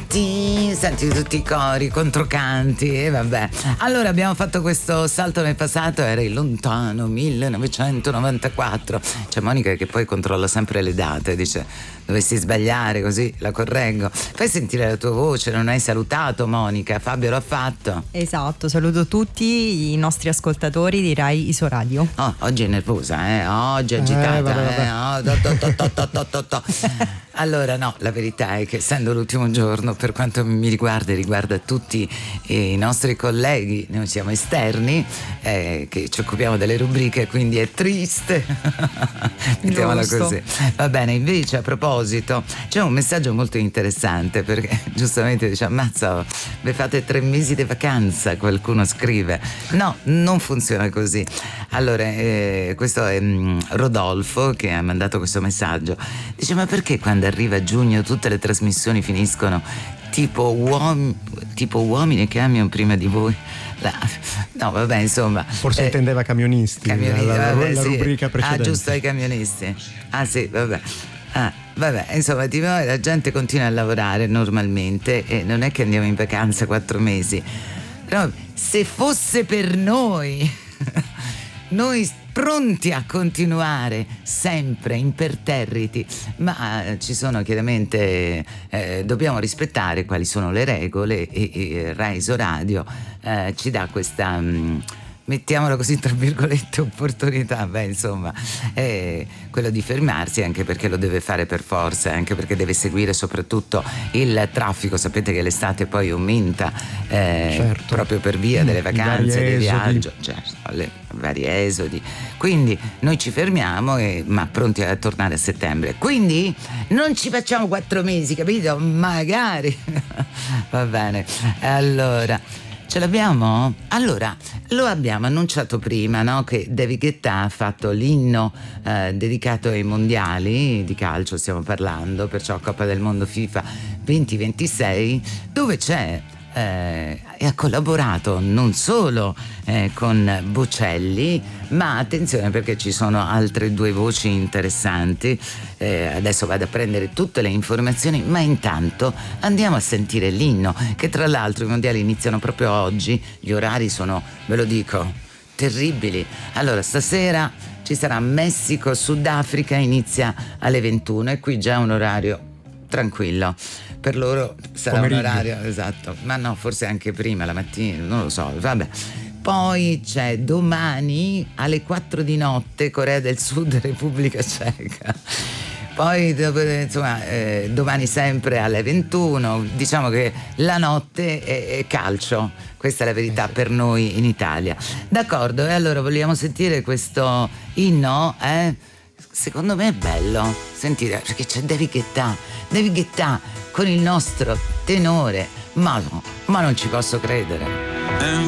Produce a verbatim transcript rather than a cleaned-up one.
Ti, senti tutti i cori, controcanti e vabbè. Allora abbiamo fatto questo salto nel passato, era il lontano millenovecentonovantaquattro. C'è Monica che poi controlla sempre le date, dice dovessi sbagliare così la correggo. Fai sentire la tua voce, non hai salutato Monica, Fabio l'ha fatto. Esatto, saluto tutti i nostri ascoltatori di Rai Isoradio. Oh, oggi è nervosa, eh? Oggi è agitata, eh, vabbè, vabbè. Eh? Oh, to, to, to, to, to, to, to. Allora no, la verità è che essendo l'ultimo giorno, per quanto mi riguarda e riguarda tutti i nostri colleghi, noi siamo esterni, eh, che ci occupiamo delle rubriche, quindi è triste. Mettiamola così. Va bene, invece a proposito c'è un messaggio molto interessante, perché giustamente dice ammazza, vi fate tre mesi di vacanza, qualcuno scrive. No, non funziona così. Allora, eh, questo è um, Rodolfo che ha mandato questo messaggio, dice ma perché quando arriva giugno tutte le trasmissioni finiscono tipo, uom- tipo uomini che amano prima di voi? La, no vabbè insomma forse eh, intendeva camionisti, camionisti la, la, vabbè, la sì. rubrica precedente. Ah giusto, ai camionisti, ah sì vabbè ah, vabbè insomma di noi la gente continua a lavorare normalmente e non è che andiamo in vacanza quattro mesi, però se fosse per noi noi pronti a continuare sempre imperterriti, ma eh, ci sono chiaramente eh, dobbiamo rispettare quali sono le regole e, e Rai Isoradio eh, ci dà questa mh, mettiamola così tra virgolette opportunità, beh insomma è quello di fermarsi, anche perché lo deve fare per forza, anche perché deve seguire soprattutto il traffico. Sapete che l'estate poi aumenta eh, certo. proprio per via delle vacanze, dei viaggi, certo, le vari esodi, quindi noi ci fermiamo e, ma pronti a tornare a settembre, quindi non ci facciamo quattro mesi, capito? Magari va bene, allora ce l'abbiamo? Allora, lo abbiamo annunciato prima, no? Che David Guetta ha fatto l'inno eh, dedicato ai mondiali di calcio, stiamo parlando, perciò Coppa del Mondo FIFA venti ventisei, dove c'è eh, e ha collaborato non solo eh, con Bocelli, ma attenzione perché ci sono altre due voci interessanti. Eh, adesso vado a prendere tutte le informazioni, ma intanto andiamo a sentire l'inno, che tra l'altro i mondiali iniziano proprio oggi, gli orari sono, ve lo dico, terribili. Allora stasera ci sarà Messico Sudafrica, inizia alle ventuno e qui già è un orario tranquillo, per loro sarà pomeriggio. Un orario esatto, ma no, forse anche prima, la mattina, non lo so, vabbè. Poi c'è domani alle quattro di notte Corea del Sud, Repubblica Ceca. Poi insomma eh, domani sempre alle ventuno, diciamo che la notte è, è calcio, questa è la verità per noi in Italia. D'accordo, e allora vogliamo sentire questo inno, eh? Secondo me è bello sentire, perché c'è David Guetta, David Guetta con il nostro tenore, ma no, ma non ci posso credere. And